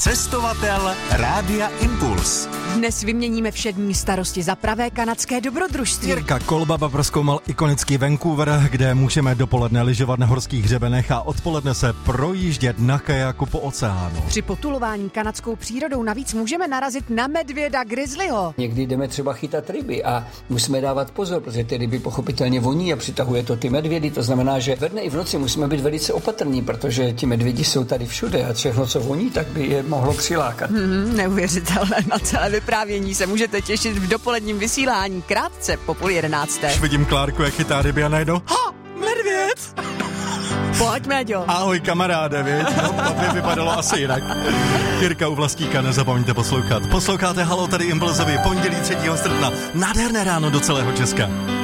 Cestovatel Rádia Impuls. Dnes vyměníme všední starosti za pravé kanadské dobrodružství. Jirka Kolbaba prozkoumal ikonický Vancouver, kde můžeme dopoledne lyžovat na horských hřebenech a odpoledne se projíždět na kajaku po oceánu. Při potulování kanadskou přírodou navíc můžeme narazit na medvěda grizzlyho. Někdy jdeme třeba chytat ryby a musíme dávat pozor, protože ty ryby pochopitelně voní a přitahuje to ty medvědy. To znamená, že ve dne i v noci musíme být velice opatrní, protože ti medvědi jsou tady všude a všechno, co voní, tak by je mohlo přilákat. Neuvěřitelné, na celé vyprávění se můžete těšit v dopoledním vysílání krátce po 10:30. Už vidím Klárku, jak chytá ryby a najednou medvěd! Pojď, Méďo. Ahoj kamaráde, viď? No, to by vypadalo asi jinak. Jirka u Vlastíka, nezapomeňte poslouchat. Posloucháte Halo, tady Impulzovi, pondělí 3. srpna. Nádherné ráno do celého Česka.